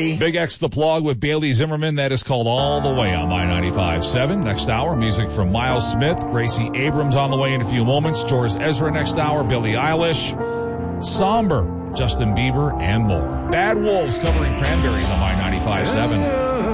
Baby. Big X The Plug with Bailey Zimmerman. That is called All the Way on My 95.7. Next hour, music from Miles Smith, Gracie Abrams on the way in a few moments, George Ezra next hour, Billie Eilish, Somber, Justin Bieber, and more. Bad Wolves covering Cranberries on My 95.7.